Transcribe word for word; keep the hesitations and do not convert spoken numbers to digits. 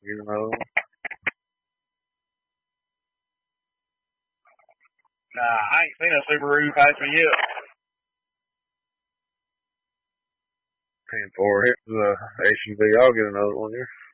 You know. Nah, I ain't seen a Subaru pass me yet. Paying for it. It's a S U V. I'll get another one here.